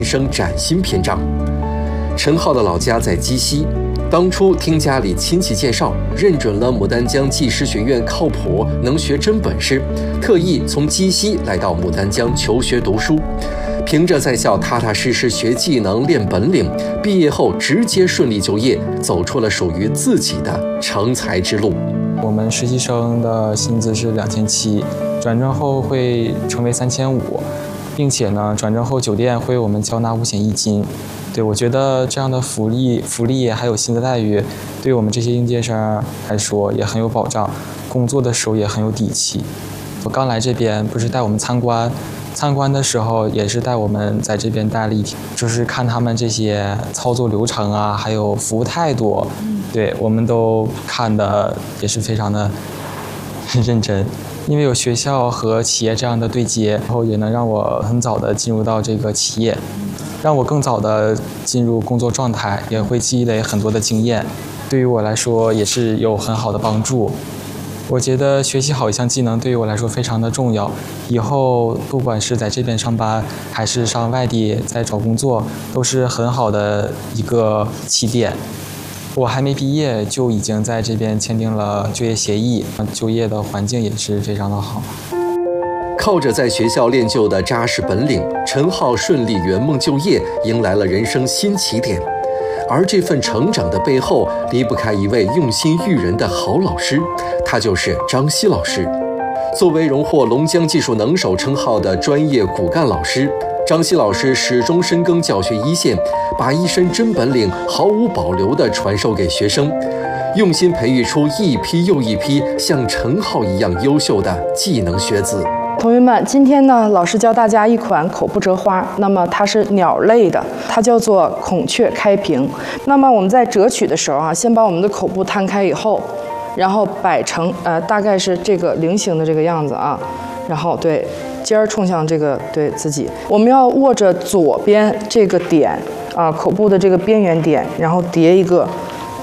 生崭新篇章。陈浩的老家在鸡西，当初听家里亲戚介绍，认准了牡丹江技师学院靠谱，能学真本事，特意从鸡西来到牡丹江求学读书。凭着在校踏踏实实学技能、练本领，毕业后直接顺利就业，走出了属于自己的成才之路。 我们实习生的薪资是2700，转正后会成为3500，并且呢，转正后酒店会为我们交纳5险1金。对，我觉得这样的福利还有薪资待遇，对我们这些应届生来说也很有保障，工作的时候也很有底气。我刚来这边不是带我们参观的时候也是带我们在这边待了1天，就是看他们这些操作流程啊，还有服务态度，对我们都看的也是非常的认真。因为有学校和企业这样的对接，然后也能让我很早的进入到这个企业，让我更早的进入工作状态，也会积累很多的经验，对于我来说也是有很好的帮助。我觉得学习好一项技能对于我来说非常的重要，以后不管是在这边上班，还是上外地再找工作，都是很好的一个起点。我还没毕业就已经在这边签订了就业协议，就业的环境也是非常的好。 靠着在学校练就的扎实本领，陈浩顺利圆梦就业，迎来了人生新起点。而这份成长的背后，离不开一位用心育人的好老师，他就是张希老师。作为荣获龙江技术能手称号的专业骨干老师，张希老师始终深耕教学一线，把一身真本领毫无保留地传授给学生，用心培育出一批又一批像陈浩一样优秀的技能学子。 同学们，今天呢，老师教大家一款口部折花，那么它是鸟类的，它叫做孔雀开屏。那么我们在折取的时候啊，先把我们的口部摊开以后，然后摆成大概是这个菱形的这个样子啊，然后对尖儿冲向这个对自己，我们要握着左边这个点啊，口部的这个边缘点，然后叠一个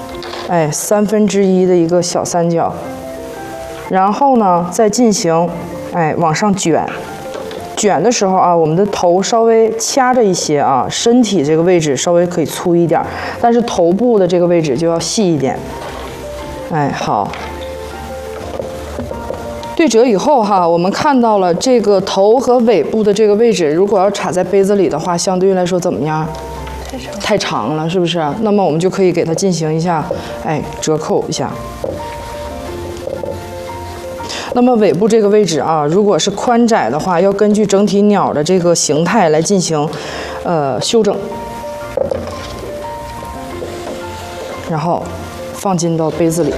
1/3的一个小三角，然后呢再进行往上卷的时候啊，我们的头稍微掐着一些啊，身体这个位置稍微可以粗一点，但是头部的这个位置就要细一点。好。对折以后哈，我们看到了这个头和尾部的这个位置，如果要插在杯子里的话，相对于来说怎么样？太长了，是不是？那么我们就可以给它进行一下，折扣一下。那么尾部这个位置啊，如果是宽窄的话，要根据整体鸟的这个形态来进行修整，然后放进到杯子里。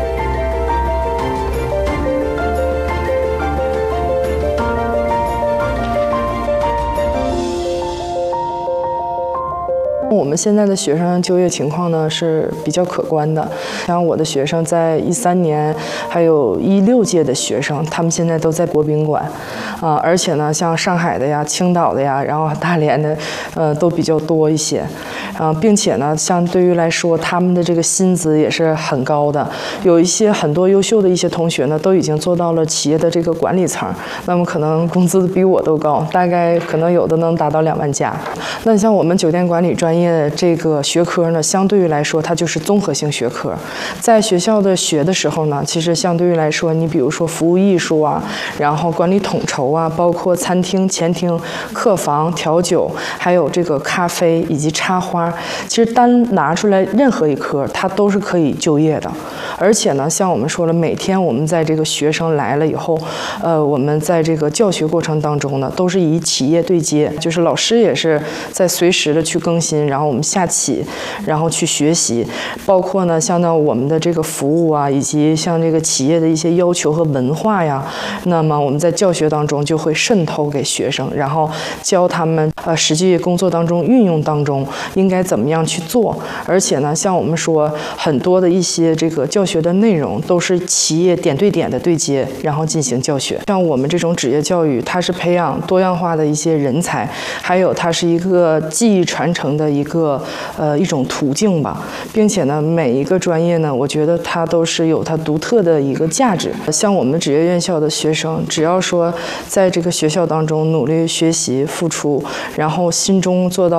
我们现在的学生就业情况呢是比较可观的，像我的学生在13年，还有16届的学生，他们现在都在国宾馆，而且呢，像上海的呀、青岛的呀，然后大连的，都比较多一些，并且呢，相对于来说，他们的这个薪资也是很高的，有一些很多优秀的一些同学呢，都已经做到了企业的这个管理层，那么可能工资比我都高，大概可能有的能达到2万加。那像我们酒店管理专业这个学科呢，相对于来说它就是综合性学科，在学校的学的时候呢，其实相对于来说，你比如说服务艺术啊，然后管理统筹啊，包括餐厅、前厅、客房、调酒，还有这个咖啡以及插花，其实单拿出来任何一科，它都是可以就业的。而且呢，像我们说了，每天我们在这个学生来了以后，我们在这个教学过程当中呢，都是以企业对接，就是老师也是在随时的去更新，然后我们下棋，然后去学习，包括呢，像到我们的这个服务啊，以及像这个企业的一些要求和文化呀，那么我们在教学当中就会渗透给学生，然后教他们实际工作当中运用当中应该怎么样去做。而且呢，像我们说很多的一些这个教学的内容都是企业点对点的对接，然后进行教学。像我们这种职业教育，它是培养多样化的一些人才，还有它是一个技艺传承的一一种途径吧，并且呢，每一个专业呢，我觉得它都是有它独特的一个价值。像我们职业院校的学生，只要说在这个学校当中努力学习、付出，然后心中做到